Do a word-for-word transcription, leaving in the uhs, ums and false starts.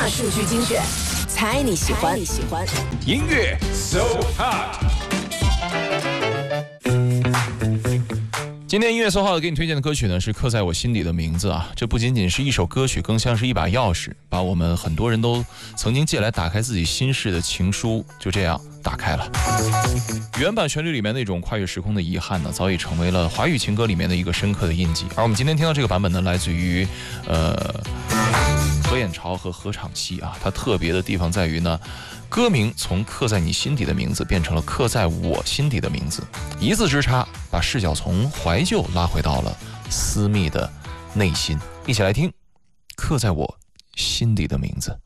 大数据精选，猜你喜欢，你喜欢音乐 So Hot。今天音乐搜号给你推荐的歌曲呢，是刻在我心底的名字啊。这不仅仅是一首歌曲，更像是一把钥匙，把我们很多人都曾经借来打开自己心事的情书，就这样打开了。原版旋律里面那种跨越时空的遗憾呢，早已成为了华语情歌里面的一个深刻的印记。而我们今天听到这个版本呢，来自于呃何眼潮和何昶希啊。它特别的地方在于呢，歌名从刻在你心底的名字变成了刻在我心底的名字，一字之差，把视角从怀旧拉回到了私密的内心。一起来听刻在我心底的名字。